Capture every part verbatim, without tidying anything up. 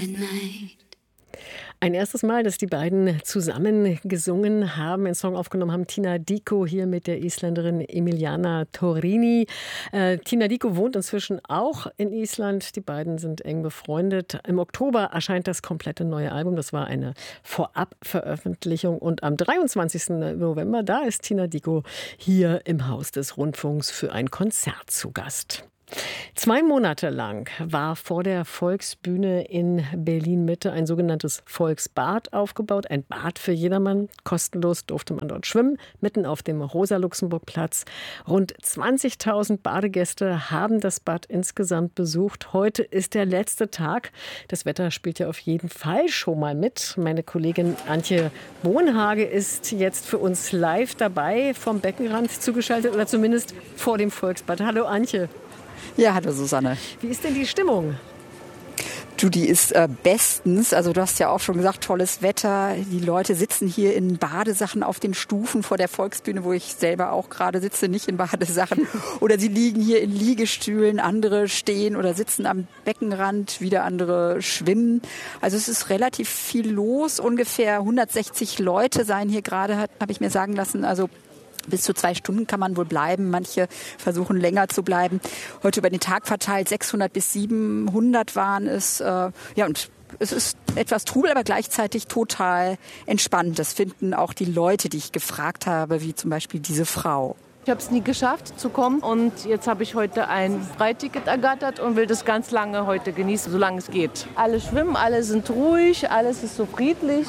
Ein erstes Mal, dass die beiden zusammen gesungen haben, einen Song aufgenommen haben. Tina Dicko hier mit der Isländerin Emiliana Torrini. Äh, Tina Dicko wohnt inzwischen auch in Island. Die beiden sind eng befreundet. Im Oktober erscheint das komplette neue Album. Das war eine Vorabveröffentlichung. Und am dreiundzwanzigsten November, da ist Tina Dicko hier im Haus des Rundfunks für ein Konzert zu Gast. Zwei Monate lang war vor der Volksbühne in Berlin-Mitte ein sogenanntes Volksbad aufgebaut. Ein Bad für jedermann. Kostenlos durfte man dort schwimmen, mitten auf dem Rosa-Luxemburg-Platz. Rund zwanzigtausend Badegäste haben das Bad insgesamt besucht. Heute ist der letzte Tag. Das Wetter spielt ja auf jeden Fall schon mal mit. Meine Kollegin Antje Bohnhage ist jetzt für uns live dabei, vom Beckenrand zugeschaltet oder zumindest vor dem Volksbad. Hallo Antje. Ja, hallo Susanne. Wie ist denn die Stimmung? Du, die ist äh, bestens. Also du hast ja auch schon gesagt, tolles Wetter. Die Leute sitzen hier in Badesachen auf den Stufen vor der Volksbühne, wo ich selber auch gerade sitze, nicht in Badesachen. Oder sie liegen hier in Liegestühlen, andere stehen oder sitzen am Beckenrand, wieder andere schwimmen. Also es ist relativ viel los. Ungefähr hundertsechzig Leute seien hier gerade, habe ich mir sagen lassen. Also bis zu zwei Stunden kann man wohl bleiben. Manche versuchen länger zu bleiben. Heute über den Tag verteilt sechshundert bis siebenhundert waren es. Äh, ja, und es ist etwas Trubel, aber gleichzeitig total entspannt. Das finden auch die Leute, die ich gefragt habe, wie zum Beispiel diese Frau. Ich habe es nie geschafft zu kommen und jetzt habe ich heute ein Freiticket ergattert und will das ganz lange heute genießen, solange es geht. Alle schwimmen, alle sind ruhig, alles ist so friedlich.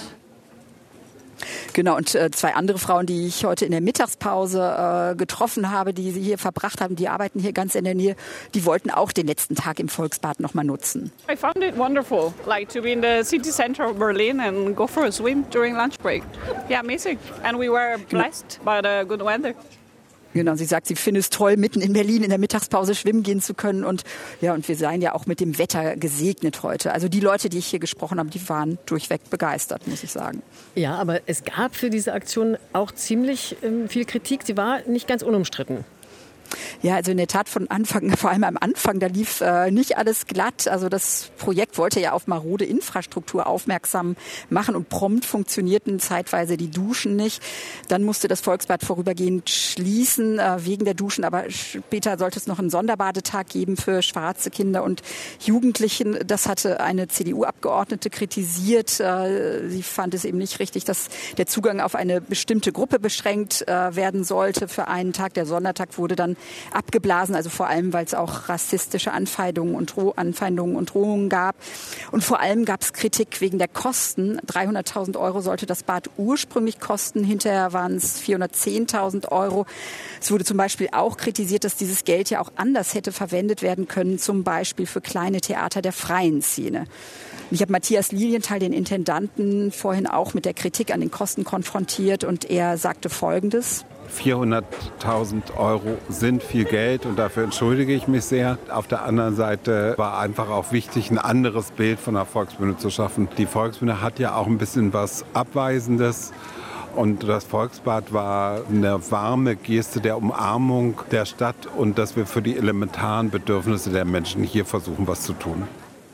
Genau, und äh, zwei andere Frauen, die ich heute in der Mittagspause äh, getroffen habe, die sie hier verbracht haben, die arbeiten hier ganz in der Nähe, die wollten auch den letzten Tag im Volksbad noch mal nutzen. I found it wonderful, like to be in the city center of Berlin and go for a swim during lunch break. Yeah, amazing. And we were blessed by the good weather. Genau, sie sagt, sie findet es toll, mitten in Berlin in der Mittagspause schwimmen gehen zu können. Und ja, und wir seien ja auch mit dem Wetter gesegnet heute. Also die Leute, die ich hier gesprochen habe, die waren durchweg begeistert, muss ich sagen. Ja, aber es gab für diese Aktion auch ziemlich ähm, viel Kritik. Sie war nicht ganz unumstritten. Ja, also in der Tat von Anfang, vor allem am Anfang, da lief äh, nicht alles glatt. Also das Projekt wollte ja auf marode Infrastruktur aufmerksam machen und prompt funktionierten zeitweise die Duschen nicht. Dann musste das Volksbad vorübergehend schließen äh, wegen der Duschen, aber später sollte es noch einen Sonderbadetag geben für schwarze Kinder und Jugendlichen. Das hatte eine C D U-Abgeordnete kritisiert. Äh, sie fand es eben nicht richtig, dass der Zugang auf eine bestimmte Gruppe beschränkt äh, werden sollte für einen Tag. Der Sondertag wurde dann abgeblasen, also vor allem, weil es auch rassistische Anfeindungen und, Droh- Anfeindungen und Drohungen gab. Und vor allem gab es Kritik wegen der Kosten. dreihunderttausend Euro sollte das Bad ursprünglich kosten, hinterher waren es vierhundertzehntausend Euro. Es wurde zum Beispiel auch kritisiert, dass dieses Geld ja auch anders hätte verwendet werden können, zum Beispiel für kleine Theater der freien Szene. Ich habe Matthias Lilienthal, den Intendanten, vorhin auch mit der Kritik an den Kosten konfrontiert und er sagte Folgendes. vierhunderttausend Euro sind viel Geld und dafür entschuldige ich mich sehr. Auf der anderen Seite war einfach auch wichtig, ein anderes Bild von der Volksbühne zu schaffen. Die Volksbühne hat ja auch ein bisschen was Abweisendes. Und das Volksbad war eine warme Geste der Umarmung der Stadt und dass wir für die elementaren Bedürfnisse der Menschen hier versuchen, was zu tun.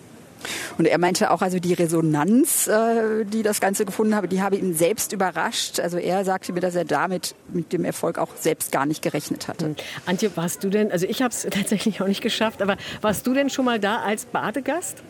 Und er meinte auch, also die Resonanz, äh, die das Ganze gefunden habe, die habe ihn selbst überrascht. Also er sagte mir, dass er damit mit dem Erfolg auch selbst gar nicht gerechnet hatte. Mhm. Antje, warst du denn, also ich habe es tatsächlich auch nicht geschafft, aber warst du denn schon mal da als Badegast?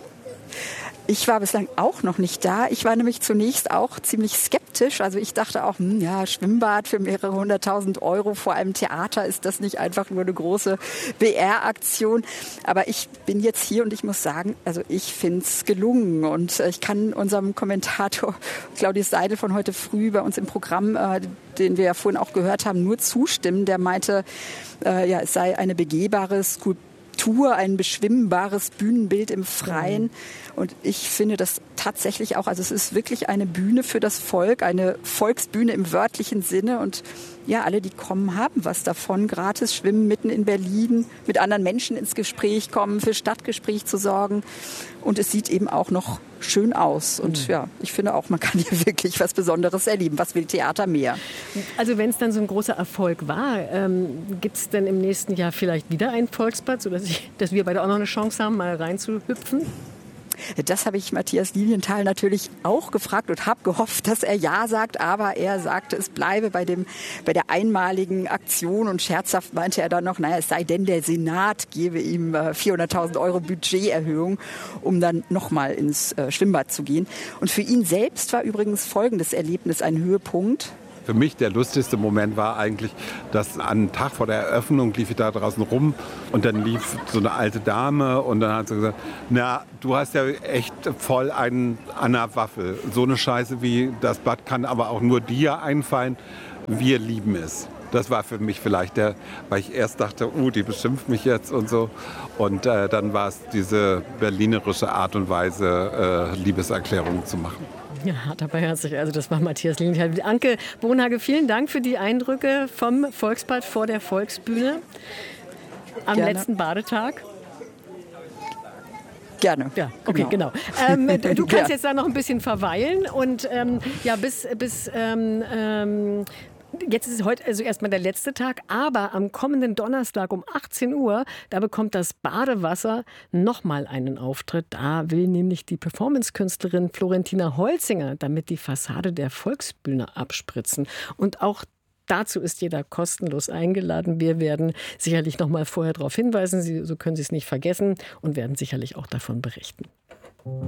Ich war bislang auch noch nicht da. Ich war nämlich zunächst auch ziemlich skeptisch. Also ich dachte auch, hm, ja, Schwimmbad für mehrere hunderttausend Euro, vor allem Theater, ist das nicht einfach nur eine große B R-Aktion? Aber ich bin jetzt hier und ich muss sagen, also ich finde es gelungen. Und ich kann unserem Kommentator Claudius Seidel von heute früh bei uns im Programm, äh, den wir ja vorhin auch gehört haben, nur zustimmen. Der meinte, äh, ja, es sei eine begehbare Skulptur, ein beschwimmbares Bühnenbild im Freien. Und ich finde das tatsächlich auch, also es ist wirklich eine Bühne für das Volk, eine Volksbühne im wörtlichen Sinne. Und ja, alle, die kommen, haben was davon. Gratis schwimmen mitten in Berlin, mit anderen Menschen ins Gespräch kommen, für Stadtgespräch zu sorgen. Und es sieht eben auch noch schön aus. Und mhm. ja, ich finde auch, man kann hier wirklich was Besonderes erleben. Was will Theater mehr? Also wenn es dann so ein großer Erfolg war, ähm, gibt es denn im nächsten Jahr vielleicht wieder ein Volksbad, sodass ich, dass wir beide auch noch eine Chance haben, mal reinzuhüpfen? Das habe ich Matthias Lilienthal natürlich auch gefragt und habe gehofft, dass er ja sagt, aber er sagte, es bleibe bei dem, bei der einmaligen Aktion und scherzhaft meinte er dann noch, naja, es sei denn, der Senat gebe ihm äh, vierhunderttausend Euro Budgeterhöhung, um dann nochmal ins äh, Schwimmbad zu gehen. Und für ihn selbst war übrigens folgendes Erlebnis ein Höhepunkt. Für mich der lustigste Moment war eigentlich, dass an einem Tag vor der Eröffnung lief ich da draußen rum und dann lief so eine alte Dame und dann hat sie gesagt, na, du hast ja echt voll einen an der Waffel. So eine Scheiße wie das Bad kann aber auch nur dir einfallen. Wir lieben es. Das war für mich vielleicht der, weil ich erst dachte, uh, die beschimpft mich jetzt und so. Und äh, dann war es diese berlinerische Art und Weise, äh, Liebeserklärungen zu machen. Ja, hart aber herzlich. Also das war Matthias Lilienthal. Anke Bonhage, vielen Dank für die Eindrücke vom Volksbad vor der Volksbühne am Gerne. letzten Badetag. Gerne. Ja, okay, genau. genau. Ähm, du kannst jetzt da noch ein bisschen verweilen und ähm, ja, bis, bis ähm, ähm, jetzt ist es heute also erstmal der letzte Tag, aber am kommenden Donnerstag um achtzehn Uhr, da bekommt das Badewasser nochmal einen Auftritt. Da will nämlich die Performance-Künstlerin Florentina Holzinger damit die Fassade der Volksbühne abspritzen. Und auch dazu ist jeder kostenlos eingeladen. Wir werden sicherlich noch mal vorher darauf hinweisen, Sie, so können Sie es nicht vergessen und werden sicherlich auch davon berichten.